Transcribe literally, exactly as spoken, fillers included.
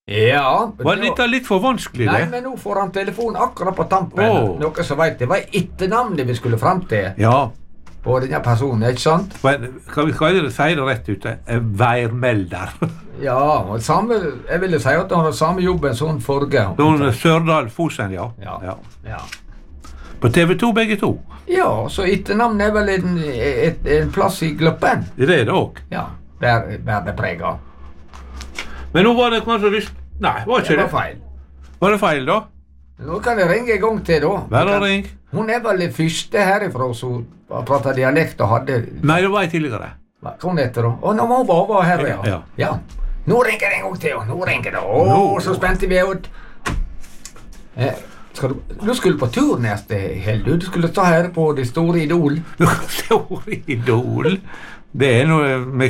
Ja. Var dette litt for vanskelig, Nei, det? men nå får han telefon akkurat på tampen. Åh. Noe som vet, det var etternavnet vi skulle frem til Ja. på denne personen, ikke sant? Men, kan vi skal jeg si det rett ut? Eh, Værmelder. Ja, og samme, jeg ville si at han har samme jobben som han forrige. Noen Sørdal Fosen, ja. Ja. ja. Ja. På T V to begge to. Ja, så etternavnet er vel en, et, en plass i Gloppen. Det er det òg. Ja, der, der det preger. Men nå var det kanskje lyst... Nei, var ikke Det det? var feil. Var det feil, da? Nå kan jeg ringe en gang til, da. Vær og ring. Hun er vel den første herifra som prater dialekt og hadde... Nei, det var jeg tidligere. Hva hva hun heter da? Å, nå må hun være her, ja. Ja. Ja. Nå ringer jeg en gang til, og nå ringer det. Å, Nå. så spente vi er ut. Eh, skal du... Du skulle på tur neste helg, du. Du skulle ta her på det store idol. Stor idol. Det er noe med